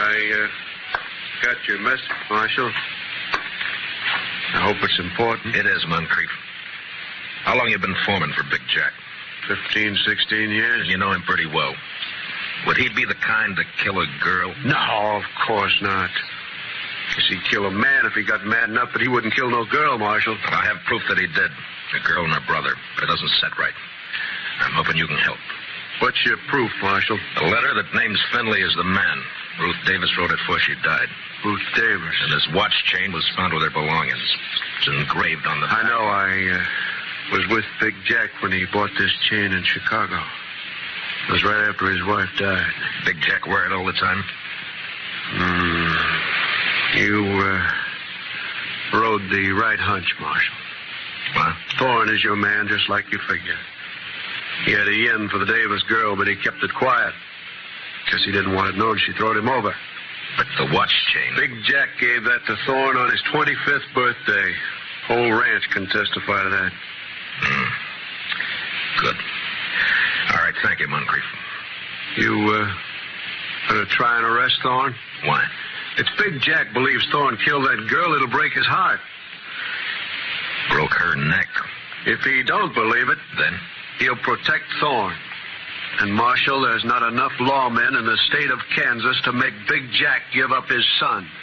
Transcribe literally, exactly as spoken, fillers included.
I, uh, got your message, Marshal. I hope it's important. It is, Moncrief. How long you been foreman for Big Jack? Fifteen, sixteen years. You know him pretty well. Would he be the kind to kill a girl? No, of course not. Guess he'd kill a man if he got mad enough, but he wouldn't kill no girl, Marshal. But I have proof that he did. A girl and her brother. But it doesn't set right. I'm hoping you can help. What's your proof, Marshal? A letter that names Finley as the man. Ruth Davis wrote it before she died. Ruth Davis. And this watch chain was found with her belongings. It's engraved on the back. I know. I uh, was with Big Jack when he bought this chain in Chicago. It was right after his wife died. Big Jack wear it all the time? Hmm. You, uh, rode the right hunch, Marshal. What? Thorne is your man, just like you figured. He had a yen for the Davis girl, but he kept it quiet. Guess he didn't want it known she throwed him over. But the watch chain... Big Jack gave that to Thorne on his twenty-fifth birthday. Whole ranch can testify to that. Hmm. Good. All right, thank you, Moncrief. You, uh, gonna try and arrest Thorne? Why? If Big Jack believes Thorne killed that girl, it'll break his heart. Broke her neck. If he don't believe it, then he'll protect Thorne. And, Marshal, there's not enough lawmen in the state of Kansas to make Big Jack give up his son.